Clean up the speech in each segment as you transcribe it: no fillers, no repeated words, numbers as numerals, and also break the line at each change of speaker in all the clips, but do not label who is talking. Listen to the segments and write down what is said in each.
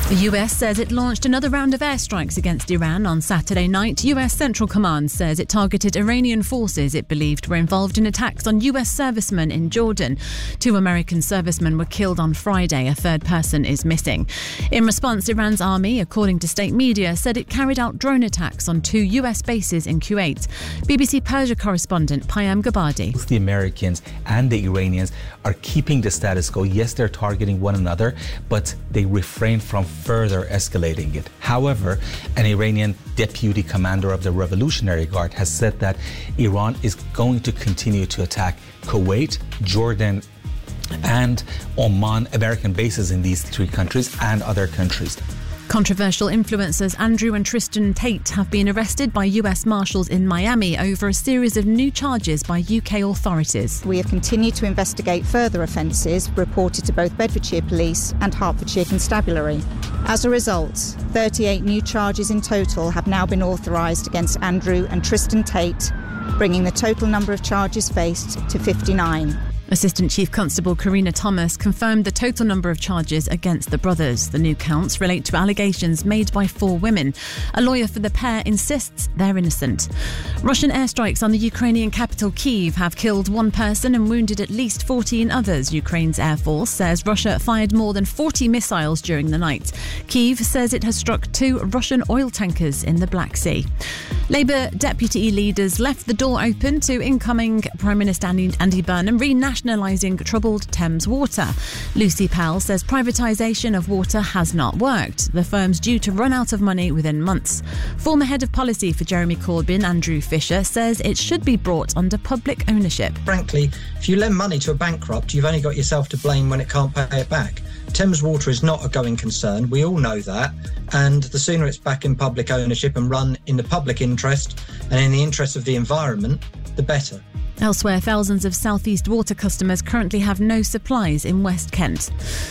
The US says it launched another round of airstrikes against Iran on Saturday night. US Central Command says it targeted Iranian forces it believed were involved in attacks on US servicemen in Jordan. 2 American servicemen were killed on Friday. A third person is missing. In response, Iran's army, according to state media, said it carried out drone attacks on 2 US bases in Kuwait. BBC Persia correspondent Payam Gabadi.
Both the Americans and the Iranians are keeping the status quo. Yes, they're targeting one another, but they refrain from further escalating it. However, an Iranian deputy commander of the Revolutionary Guard has said that Iran is going to continue to attack Kuwait, Jordan, and Oman, American bases in these 3 countries and other countries.
Controversial influencers Andrew and Tristan Tate have been arrested by US Marshals in Miami over a series of new charges by UK authorities.
We have continued to investigate further offences reported to both Bedfordshire Police and Hertfordshire Constabulary. As a result, 38 new charges in total have now been authorised against Andrew and Tristan Tate, bringing the total number of charges faced to 59.
Assistant Chief Constable Karina Thomas confirmed the total number of charges against the brothers. The new counts relate to allegations made by 4 women. A lawyer for the pair insists they're innocent. Russian airstrikes on the Ukrainian capital Kyiv have killed 1 person and wounded at least 14 others. Ukraine's Air Force says Russia fired more than 40 missiles during the night. Kyiv says it has struck 2 Russian oil tankers in the Black Sea. Labour deputy leaders left the door open to incoming Prime Minister Andy Burnham renationalising troubled Thames Water. Lucy Powell says privatisation of water has not worked. The firm's due to run out of money within months. Former head of policy for Jeremy Corbyn, Andrew Fisher, says it should be brought under public ownership.
Frankly, if you lend money to a bankrupt, you've only got yourself to blame when it can't pay it back. Thames Water is not a going concern. We all know that. And the sooner it's back in public ownership and run in the public interest and in the interest of the environment, the better.
Elsewhere, thousands of South East Water customers currently have no supplies in West Kent.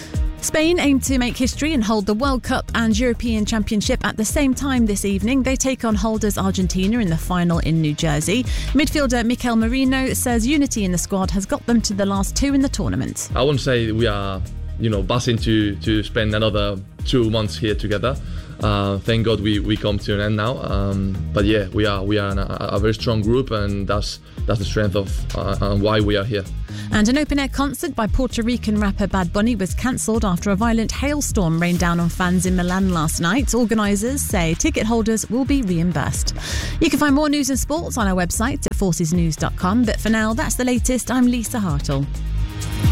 Spain aim to make history and hold the World Cup and European Championship at the same time this evening. They take on holders Argentina in the final in New Jersey. Midfielder Mikel Merino says unity in the squad has got them to the last 2 in the tournament.
I wouldn't say we are buzzing to spend another 2 months here together. Thank God we come to an end now. But yeah, we are a very strong group, and that's the strength of why we are here.
And an open-air concert by Puerto Rican rapper Bad Bunny was cancelled after a violent hailstorm rained down on fans in Milan last night. Organisers say ticket holders will be reimbursed. You can find more news and sports on our website at forcesnews.com. But for now, that's the latest. I'm Lisa Hartle.